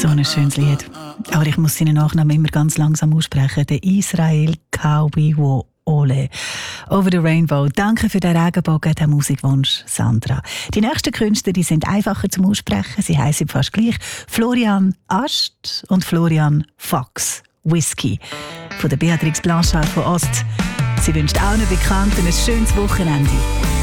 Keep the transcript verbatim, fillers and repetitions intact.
So ein schönes Lied. Aber ich muss seinen Nachnamen immer ganz langsam aussprechen. Der Israel Kawi wo Ole. Over the Rainbow. Danke für den Regenbogen, den Musikwunsch, Sandra. Die nächsten Künstler, die sind einfacher zum Aussprechen. Sie heißen fast gleich. Florian Ascht und Florian Fox. Whisky. Von der Beatrix Blanchard von Ost. Sie wünscht allen Bekannten ein schönes Wochenende.